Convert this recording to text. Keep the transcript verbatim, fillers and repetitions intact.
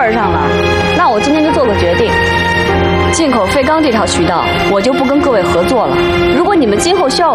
儿上了，那我今天就做个决定，进口废钢这条渠道我就不跟各位合作了。如果你们今后需要